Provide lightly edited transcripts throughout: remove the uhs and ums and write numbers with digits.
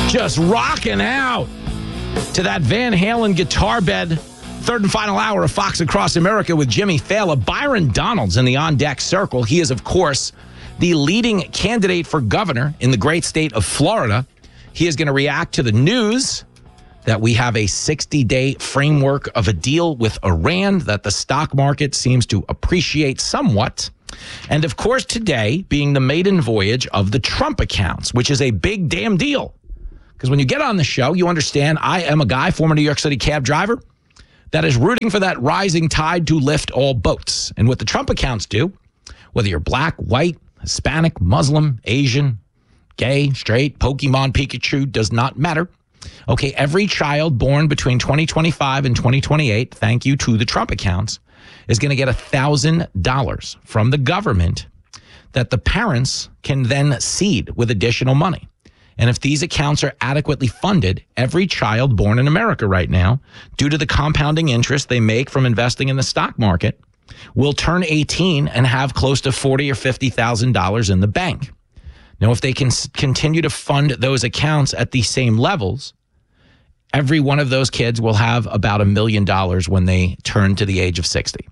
Just rocking out to that Van Halen guitar bed. Third and final hour of Fox Across America with Jimmy Fallon. Byron Donalds in the on-deck circle. He is, of course, the leading candidate for governor in the great state of Florida. He is going to react to the news that we have a 60-day framework of a deal with Iran that the stock market seems to appreciate somewhat. And, of course, today being the maiden voyage of the Trump accounts, which is a big damn deal. Because when you get on the show, you understand I am a guy, former New York City cab driver, that is rooting for that rising tide to lift all boats. And what the Trump accounts do, whether you're black, white, Hispanic, Muslim, Asian, gay, straight, Pokemon, Pikachu, does not matter. Okay, every child born between 2025 and 2028, thank you to the Trump accounts, is going to get $1,000 from the government that the parents can then seed with additional money. And if these accounts are adequately funded, every child born in America right now, due to the compounding interest they make from investing in the stock market, will turn 18 and have close to $40,000 or $50,000 in the bank. Now, if they can continue to fund those accounts at the same levels, every one of those kids will have about $1 million when they turn to the age of 60.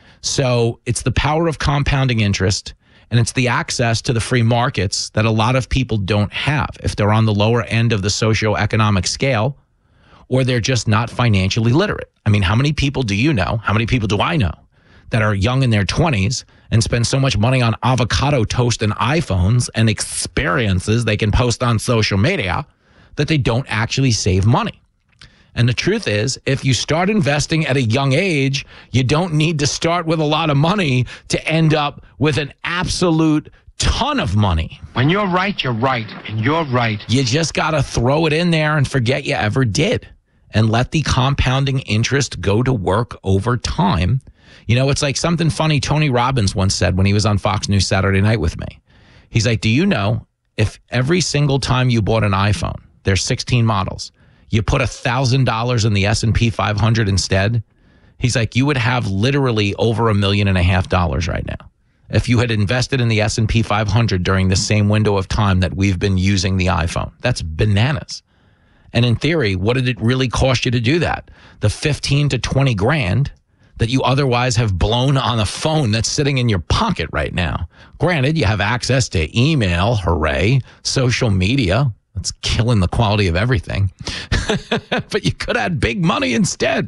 So it's the power of compounding interest. And it's the access to the free markets that a lot of people don't have if they're on the lower end of the socioeconomic scale or they're just not financially literate. I mean, how many people do you know? How many people do I know that are young in their 20s and spend so much money on avocado toast and iPhones and experiences they can post on social media that they don't actually save money? And the truth is, if you start investing at a young age, you don't need to start with a lot of money to end up with an absolute ton of money. When you're right, you're right, and you're right. You just got to throw it in there and forget you ever did and let the compounding interest go to work over time. You know, it's like something funny Tony Robbins once said when he was on Fox News Saturday Night with me. He's like, do you know if every single time you bought an iPhone, there's 16 models, you put $1,000 in the S&P 500 instead, he's like, you would have literally over $1.5 million right now if you had invested in the S&P 500 during the same window of time that we've been using the iPhone. That's bananas. And in theory, what did it really cost you to do that? The 15 to 20 grand that you otherwise have blown on a phone that's sitting in your pocket right now. Granted, you have access to email, hooray, social media. That's killing the quality of everything. But you could have had big money instead.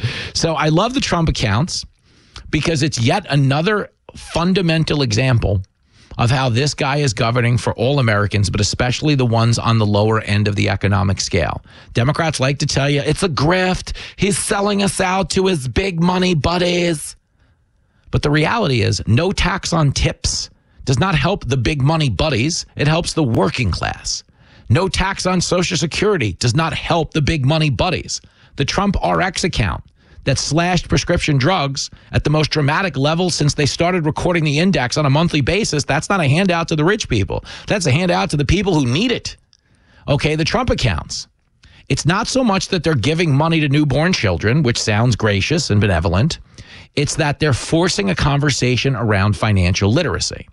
So I love the Trump accounts because it's yet another fundamental example of how this guy is governing for all Americans, but especially the ones on the lower end of the economic scale. Democrats like to tell you it's a grift. He's selling us out to his big money buddies. But the reality is no tax on tips does not help the big money buddies. It helps the working class. No tax on Social Security does not help the big money buddies. The Trump RX account that slashed prescription drugs at the most dramatic level since they started recording the index on a monthly basis, that's not a handout to the rich people. That's a handout to the people who need it. Okay, the Trump accounts. It's not so much that they're giving money to newborn children, which sounds gracious and benevolent. It's that they're forcing a conversation around financial literacy.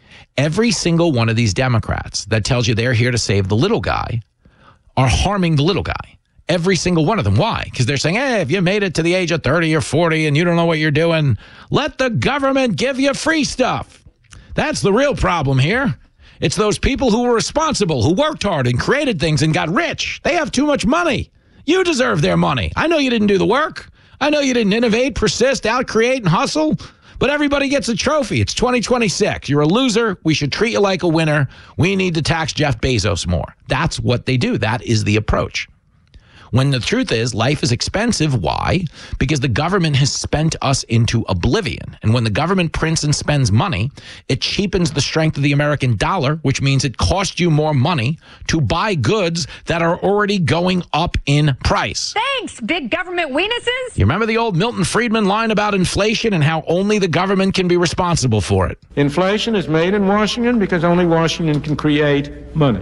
Every single one of these Democrats that tells you they're here to save the little guy are harming the little guy. Every single one of them. Why? Because they're saying, hey, if you made it to the age of 30 or 40 and you don't know what you're doing, let the government give you free stuff. That's the real problem here. It's those people who were responsible, who worked hard and created things and got rich. They have too much money. You deserve their money. I know you didn't do the work. I know you didn't innovate, persist, outcreate, and hustle. But everybody gets a trophy. It's 2026. You're a loser. We should treat you like a winner. We need to tax Jeff Bezos more. That's what they do. That is the approach. When the truth is, life is expensive. Why? Because the government has spent us into oblivion. And when the government prints and spends money, it cheapens the strength of the American dollar, which means it costs you more money to buy goods that are already going up in price. Thanks, big government weenuses. You remember the old Milton Friedman line about inflation and how only the government can be responsible for it? Inflation is made in Washington because only Washington can create money.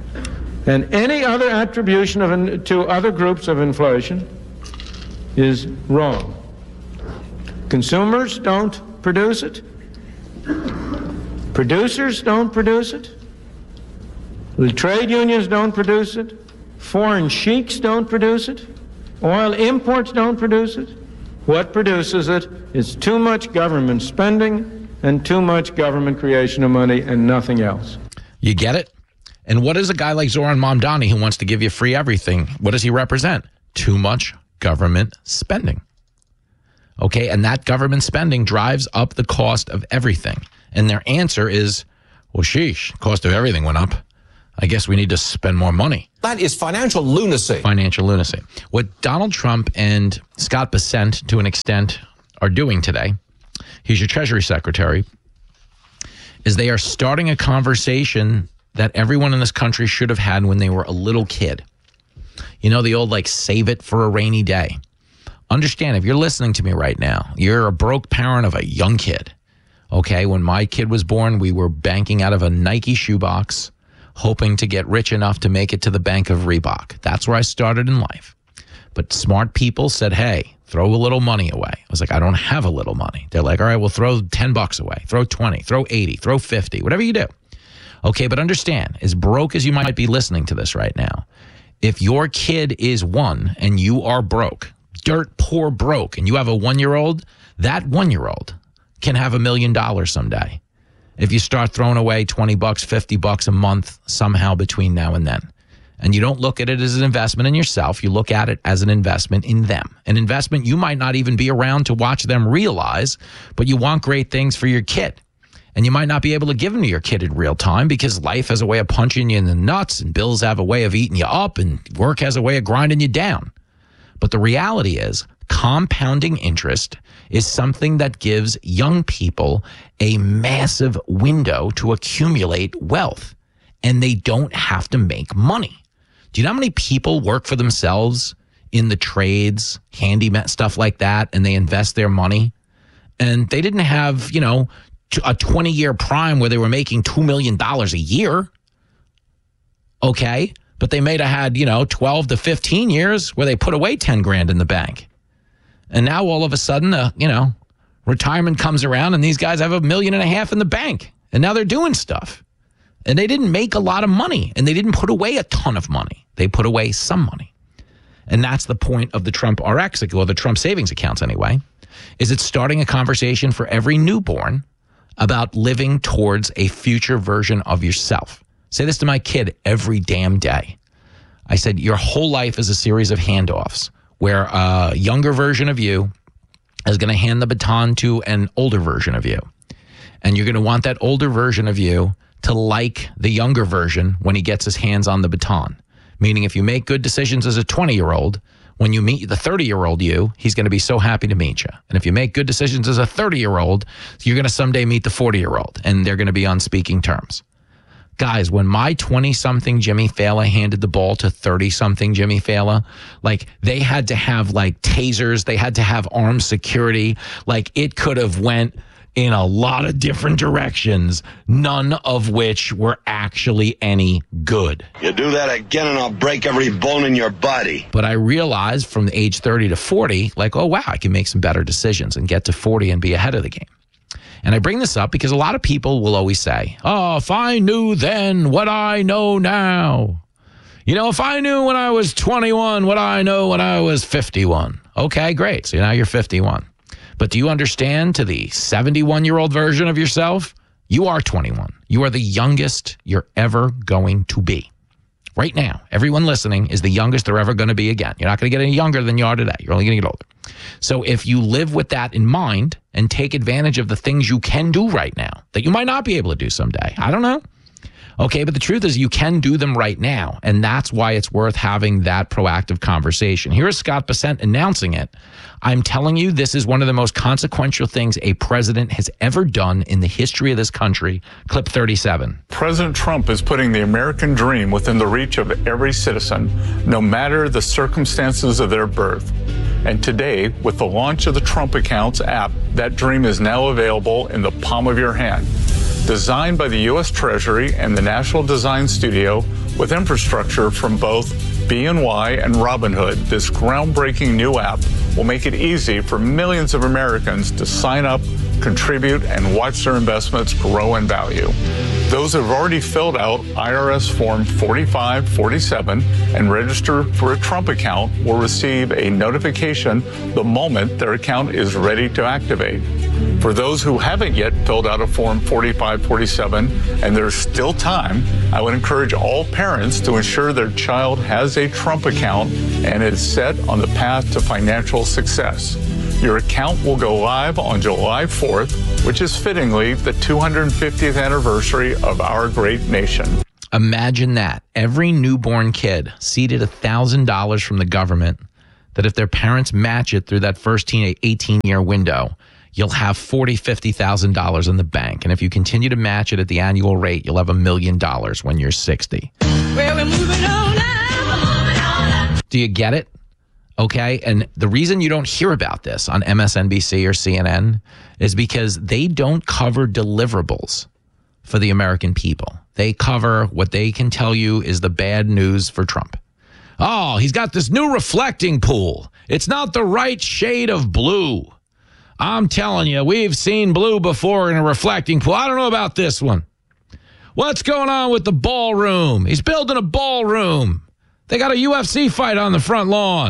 And any other attribution to other groups of inflation is wrong. Consumers don't produce it. Producers don't produce it. The trade unions don't produce it. Foreign sheiks don't produce it. Oil imports don't produce it. What produces it is too much government spending and too much government creation of money and nothing else. You get it? And what is a guy like Zoran Mamdani who wants to give you free everything? What does he represent? Too much government spending. Okay, and that government spending drives up the cost of everything. And their answer is, well, sheesh, cost of everything went up. I guess we need to spend more money. That is financial lunacy. Financial lunacy. What Donald Trump and Scott Bessent, to an extent, are doing today, he's your Treasury Secretary, is they are starting a conversation that everyone in this country should have had when they were a little kid. You know, the old, like, save it for a rainy day. Understand, if you're listening to me right now, you're a broke parent of a young kid. Okay, when my kid was born, we were banking out of a Nike shoebox, hoping to get rich enough to make it to the bank of Reebok. That's where I started in life. But smart people said, hey, throw a little money away. I was like, I don't have a little money. They're like, all right, well, throw $10 away, throw 20, throw 80, throw 50, whatever you do. Okay, but understand, as broke as you might be listening to this right now, if your kid is one and you are broke, dirt poor broke, and you have a 1-year-old, that 1-year-old can have $1 million someday. If you start throwing away $20, $50 a month somehow between now and then. And you don't look at it as an investment in yourself. You look at it as an investment in them. An investment you might not even be around to watch them realize, but you want great things for your kid. And you might not be able to give them to your kid in real time because life has a way of punching you in the nuts and bills have a way of eating you up and work has a way of grinding you down. But the reality is compounding interest is something that gives young people a massive window to accumulate wealth, and they don't have to make money. Do you know how many people work for themselves in the trades, handyman, stuff like that, and they invest their money? And they didn't have, you know, a 20-year prime where they were making $2 million a year. Okay, but they may have had, you know, 12 to 15 years where they put away 10 grand in the bank. And now all of a sudden, you know, retirement comes around and these guys have $1.5 million in the bank. And now they're doing stuff. And they didn't make a lot of money and they didn't put away a ton of money. They put away some money. And that's the point of the Trump RX, or the Trump savings accounts anyway, is it's starting a conversation for every newborn about living towards a future version of yourself. Say this to my kid every damn day. I said, your whole life is a series of handoffs where a younger version of you is going to hand the baton to an older version of you. And you're going to want that older version of you to like the younger version when he gets his hands on the baton. Meaning if you make good decisions as a 20-year-old, when you meet the 30-year-old you, he's going to be so happy to meet you. And if you make good decisions as a 30-year-old, you're going to someday meet the 40-year-old, and they're going to be on speaking terms. Guys, when my 20-something Jimmy Fallon handed the ball to 30-something Jimmy Fallon, like, they had to have, like, tasers. They had to have armed security. Like, it could have went in a lot of different directions, none of which were actually any good. You do that again and I'll break every bone in your body. But I realized from the age 30 to 40, like, oh, wow, I can make some better decisions and get to 40 and be ahead of the game. And I bring this up because a lot of people will always say, oh, if I knew then what I know now. You know, if I knew when I was 21 what I know when I was 51. Okay, great. So now you're 51. But do you understand, to the 71-year-old version of yourself, you are 21. You are the youngest you're ever going to be. Right now, everyone listening is the youngest they're ever going to be again. You're not going to get any younger than you are today. You're only going to get older. So if you live with that in mind and take advantage of the things you can do right now that you might not be able to do someday, I don't know. Okay, but the truth is you can do them right now, and that's why it's worth having that proactive conversation. Here is Scott Bessent announcing it. I'm telling you, this is one of the most consequential things a president has ever done in the history of this country. Clip 37. President Trump is putting the American dream within the reach of every citizen, no matter the circumstances of their birth. And today, with the launch of the Trump Accounts app, that dream is now available in the palm of your hand. Designed by the U.S. Treasury and the National Design Studio with infrastructure from both BNY and Robinhood, this groundbreaking new app will make it easy for millions of Americans to sign up, contribute, and watch their investments grow in value. Those who have already filled out IRS Form 4547 and registered for a Trump account will receive a notification the moment their account is ready to activate. For those who haven't yet filled out a Form 4547 and there's still time, I would encourage all parents to ensure their child has a Trump account and is set on the path to financial success. Your account will go live on July 4th, which is fittingly the 250th anniversary of our great nation. Imagine that. Every newborn kid seeded $1,000 from the government that if their parents match it through that first 18-year window, you'll have $40,000, $50,000 in the bank. And if you continue to match it at the annual rate, you'll have $1 million when you're 60. Well, we're moving on now. Do you get it? Okay. And the reason you don't hear about this on MSNBC or CNN is because they don't cover deliverables for the American people. They cover what they can tell you is the bad news for Trump. Oh, he's got this new reflecting pool. It's not the right shade of blue. I'm telling you, we've seen blue before in a reflecting pool. I don't know about this one. What's going on with the ballroom? He's building a ballroom. They got a UFC fight on the front lawn.